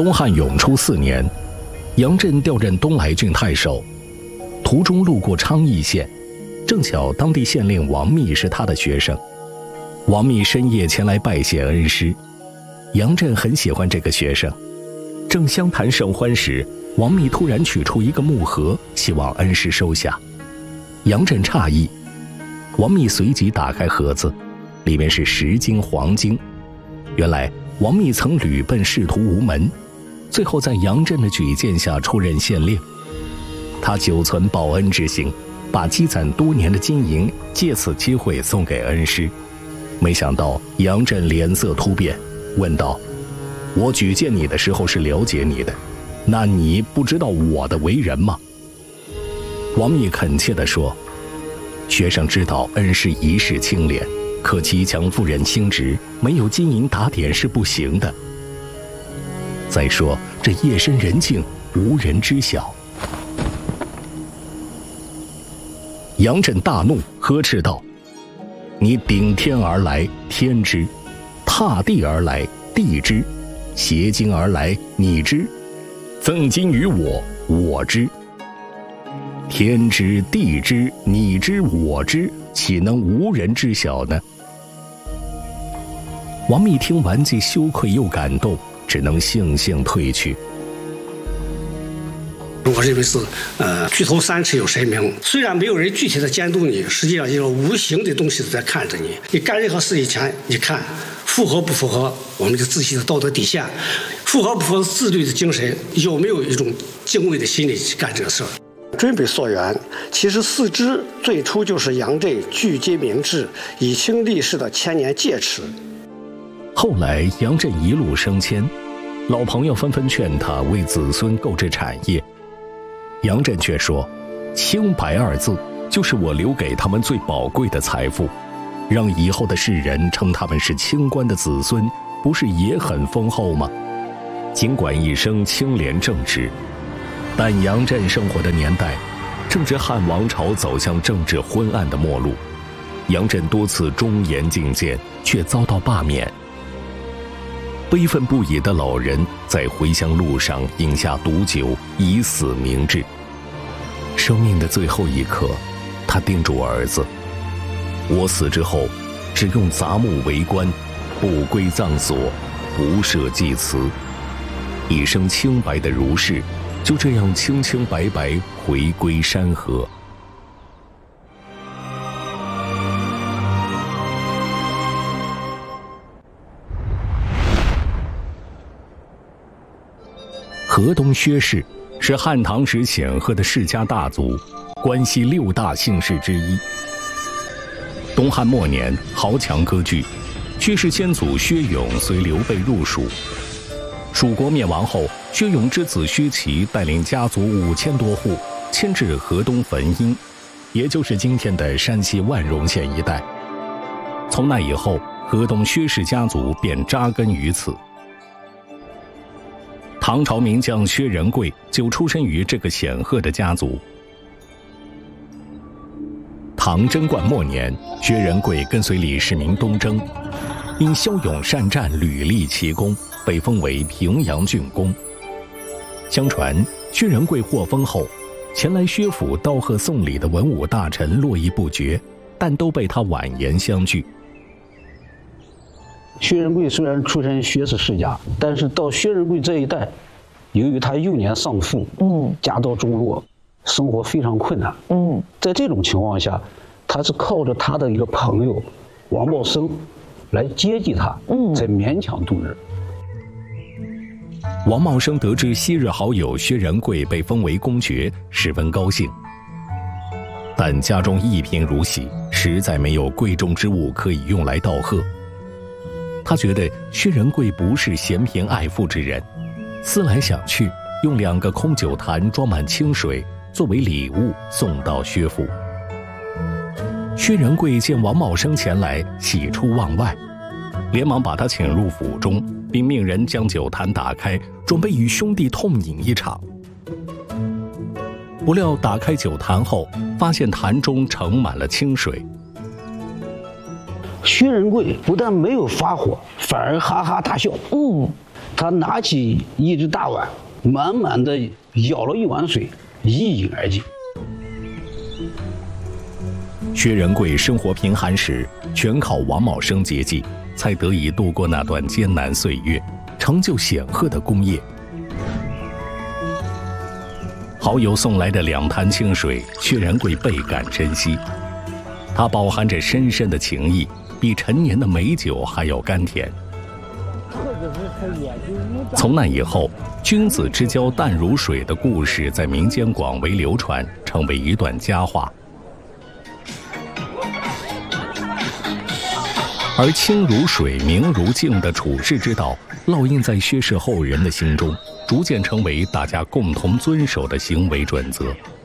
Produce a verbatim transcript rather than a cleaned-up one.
东汉永初四年，杨震调任东莱郡太守，途中路过昌邑县，正巧当地县令王密是他的学生。王密深夜前来拜谢恩师，杨震很喜欢这个学生。正相谈甚欢时，王密突然取出一个木盒，希望恩师收下。杨震诧异，王密随即打开盒子，里面是十斤黄金。原来王密曾屡奔仕途无门，最后在杨震的举荐下出任县令。他久存报恩之心，把积攒多年的金银借此机会送给恩师。没想到杨震脸色突变，问道：我举荐你的时候是了解你的，那你不知道我的为人吗？王密恳切地说：学生知道恩师一世清廉，可极强妇人心直，没有金银打点是不行的。再说这夜深人静，无人知晓。杨震大怒，呵斥道：你顶天而来，天知；踏地而来，地知；携金而来，你知；赠金于我，我知。天知地知，你知我知，岂能无人知晓呢？王密听完，既羞愧又感动，只能悻悻退去。 我认为是，呃，举头三尺有神明。虽然没有人具体的监督你，实际上一个无形的东西在看着你。你干任何事以前，你看符合不符合我们的自己的道德底线，符合不符合自律的精神，有没有一种敬畏的心理去干这个事儿。准备溯源，其实四支最初就是杨震聚精明志、以清立世的千年戒尺。 后来杨震一路升迁，老朋友纷纷劝他为子孙购置产业，杨震却说：清白二字就是我留给他们最宝贵的财富，让以后的世人称他们是清官的子孙，不是也很丰厚吗？尽管一生清廉正直，但杨震生活的年代正值汉王朝走向政治昏暗的末路，杨震多次忠言进谏，却遭到罢免。悲愤不已的老人在回乡路上饮下毒酒，以死明志。生命的最后一刻，他叮嘱儿子：我死之后，只用杂木为棺，不归葬所，不设祭祠。一生清白的儒士就这样清清白白回归山河。河东薛氏是汉唐时显赫的世家大族，关西六大姓氏之一。东汉末年，豪强割据，薛氏先祖薛勇随刘备入蜀。蜀国灭亡后，薛勇之子薛齐带领家族五千多户迁至河东汾阴，也就是今天的山西万荣县一带。从那以后，河东薛氏家族便扎根于此。唐朝名将薛仁贵就出身于这个显赫的家族。唐贞观末年，薛仁贵跟随李世民东征，因骁勇善战，屡立奇功，被封为平阳郡公。相传薛仁贵获封后，前来薛府道贺送礼的文武大臣络绎不绝，但都被他婉言相拒。 薛仁贵虽然出身薛氏世家，但是到薛仁贵这一代，由于他幼年丧父，嗯，家道中落，生活非常困难，嗯，在这种情况下，他是靠着他的一个朋友王茂生来接济他，嗯，才勉强度日。 王茂生得知昔日好友薛仁贵被封为公爵，十分高兴，但家中一贫如洗，实在没有贵重之物可以用来道贺。他觉得薛仁贵不是嫌贫爱富之人，思来想去，用两个空酒坛装满清水作为礼物送到薛府。薛仁贵见王茂生前来，喜出望外，连忙把他请入府中，并命人将酒坛打开，准备与兄弟痛饮一场。不料打开酒坛后，发现坛中盛满了清水。 薛仁贵不但没有发火，反而哈哈大笑。嗯， 他拿起一只大碗，满满的舀了一碗水，一饮而尽。 薛仁贵生活贫寒时，全靠王茂生接济，才得以度过那段艰难岁月，成就显赫的功业。好友送来的两坛清水，薛仁贵倍感珍惜，它饱含着深深的情谊，比陈年的美酒还要甘甜。从那以后，君子之交淡如水的故事在民间广为流传，成为一段佳话。而清如水、明如镜的处世之道，烙印在薛氏后人的心中，逐渐成为大家共同遵守的行为准则。